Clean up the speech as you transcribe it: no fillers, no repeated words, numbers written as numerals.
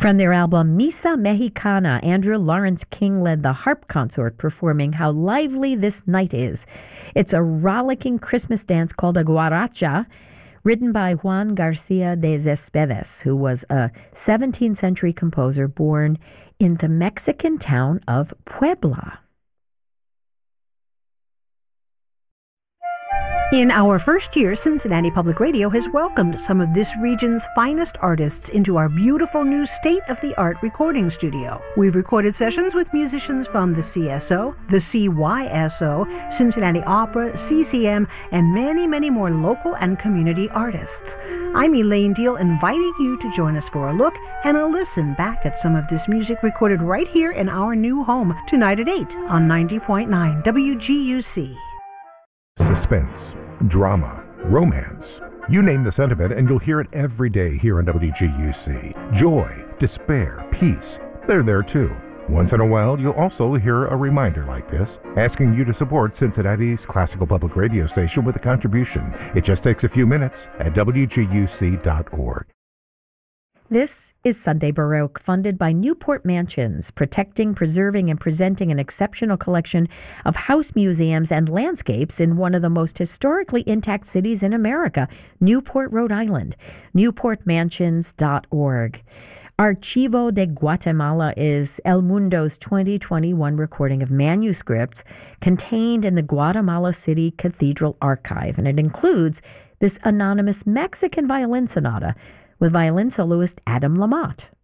From their album Misa Mexicana, Andrew Lawrence King led the harp consort performing How Lively This Night Is. It's a rollicking Christmas dance called a guaracha, written by Juan Garcia de Cespedes, who was a 17th century composer born in the Mexican town of Puebla. In our first year, Cincinnati Public Radio has welcomed some of this region's finest artists into our beautiful new state-of-the-art recording studio. We've recorded sessions with musicians from the CSO, the CYSO, Cincinnati Opera, CCM, and many, many more local and community artists. I'm Elaine Deal, inviting you to join us for a look and a listen back at some of this music recorded right here in our new home tonight at 8 on 90.9 WGUC. Suspense, drama, romance. You name the sentiment and you'll hear it every day here on WGUC. Joy, despair, peace. They're there too. Once in a while, you'll also hear a reminder like this, asking you to support Cincinnati's classical public radio station with a contribution. It just takes a few minutes at WGUC.org. This is Sunday Baroque, funded by Newport Mansions, protecting, preserving, and presenting an exceptional collection of house museums and landscapes in one of the most historically intact cities in America, Newport, Rhode Island. NewportMansions.org. Archivo de Guatemala is El Mundo's 2021 recording of manuscripts contained in the Guatemala City Cathedral Archive, and it includes this anonymous Mexican violin sonata with violin soloist Adam Lamotte.